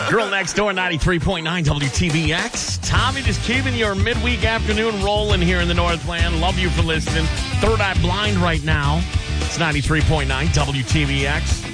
Girl Next Door, 93.9 WTVX. Tommy just keeping your midweek afternoon rolling here in the Northland. Love you for listening. Third Eye Blind right now. It's 93.9 WTVX.